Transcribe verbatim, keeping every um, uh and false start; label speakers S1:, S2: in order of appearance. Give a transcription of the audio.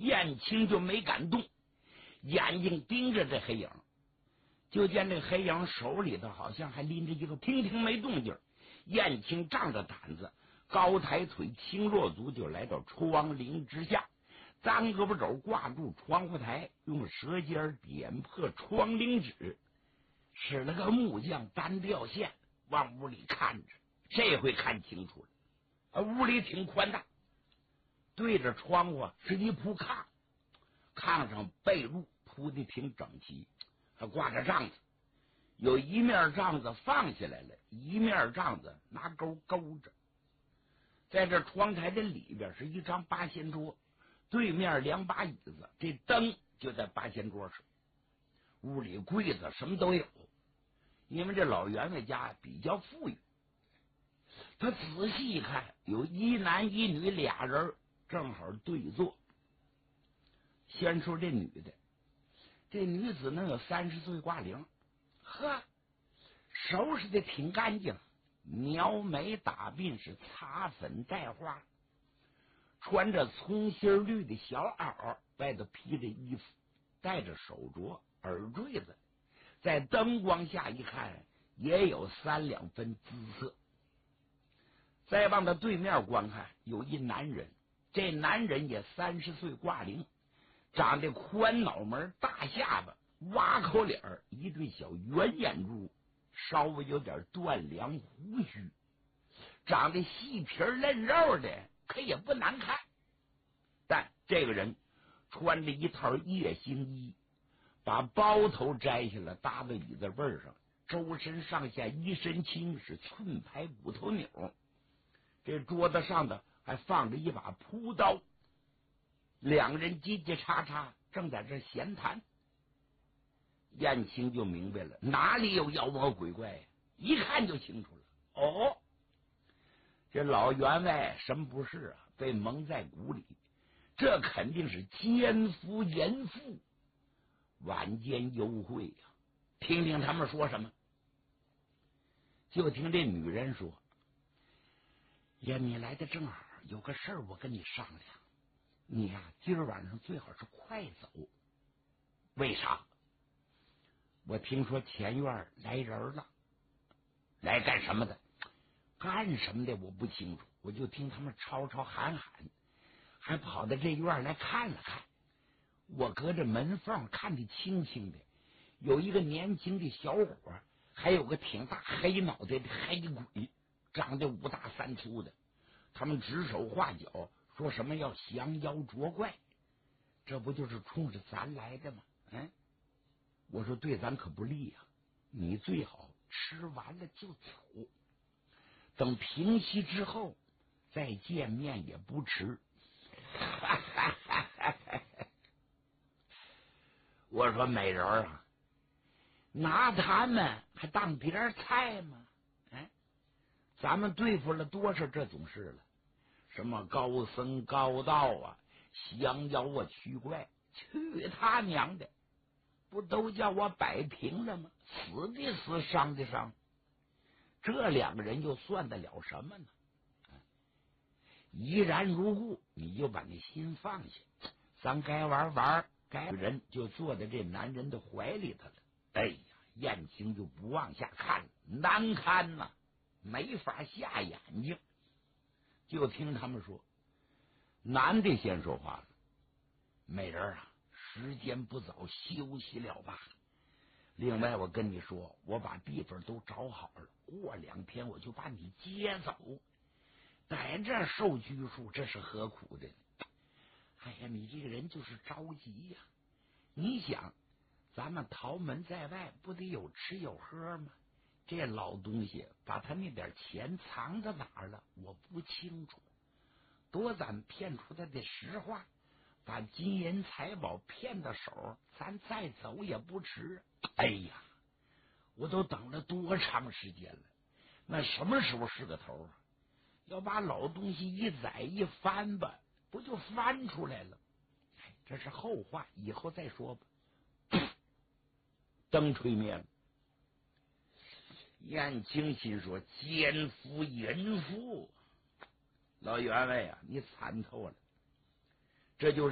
S1: 燕青就没敢动，眼睛盯着这黑影，就见这黑影手里头好像还拎着一个听听没动静。燕青仗着胆子，高抬腿，轻落足，就来到窗棂之下，脏胳膊肘挂住窗户台，用舌尖点破窗棂纸，使了个木匠单吊线，往屋里看着。这回看清楚了，屋里挺宽大，对着窗户是一铺炕，炕上被褥铺的挺整齐，还挂着帐子，有一面帐子放下来了，一面帐子拿钩勾着。在这窗台的里边是一张八仙桌，对面两把椅子，这灯就在八仙桌上。屋里柜子什么都有，因为这老员外家比较富裕。他仔细一看，有一男一女俩人正好对坐。先说这女的，这女子能有三十岁挂龄，呵，收拾的挺干净，描眉打鬓，是擦粉带花，穿着葱心绿的小袄，外头披着衣服，戴着手镯耳坠子，在灯光下一看也有三两分姿色。再往他对面观看，有一男人，这男人也三十岁挂龄，长得宽脑门大下巴，挖口脸，一对小圆眼珠，稍微有点断梁胡须，长得细皮嫩肉的，可也不难看。但这个人穿着一套夜行衣，把包头摘下来搭在椅子背上，周身上下一身轻，是寸排骨头扭。这桌子上的还放着一把朴刀，两人叽叽喳喳正在这闲谈。燕青就明白了，哪里有妖魔鬼怪呀？一看就清楚了。哦，这老员外什么不是啊？被蒙在鼓里，这肯定是奸夫淫妇，晚间幽会呀、啊！听听他们说什么。就听这女人说：“呀，你来的正好，有个事儿我跟你商量。你呀、啊，今儿晚上最好是快走。为啥？我听说前院来人了。来干什么的？干什么的我不清楚，我就听他们吵吵喊喊，还跑到这院来看了看。我隔着门缝看得清清的，有一个年轻的小伙，还有个挺大黑脑袋的黑鬼，长得五大三粗的。他们指手画脚，说什么要降妖捉怪，这不就是冲着咱来的吗？嗯，我说对咱可不利呀、啊，你最好吃完了就走，等平息之后再见面也不迟。我说美人啊，拿他们还当碟菜吗？哎，咱们对付了多少这种事了？什么高僧高道啊，降妖啊，驱怪，去他娘的！不都叫我摆平了吗？死的死，伤的伤，这两个人又算得了什么呢？依然如故，你就把那心放下，咱该玩玩，该人就坐在这男人的怀里头了。哎呀，燕青就不往下看了，难堪呐、啊，没法下眼睛。就听他们说，男的先说话了：“美人啊，时间不早，休息了吧。另外，我跟你说，我把地方都找好了，过两天我就把你接走。在这受拘束，这是何苦的？哎呀，你这个人就是着急呀、啊！你想，咱们逃门在外，不得有吃有喝吗？这老东西把他那点钱藏到哪儿了？我不清楚。多咱骗出他的实话，把金银财宝骗到手，咱再走也不迟。哎呀，我都等了多长时间了，那什么时候是个头啊？要把老东西一宰一翻吧，不就翻出来了？哎，这是后话，以后再说吧。灯吹灭了，燕青心说：奸夫淫妇，老员外啊，你惨透了。这就是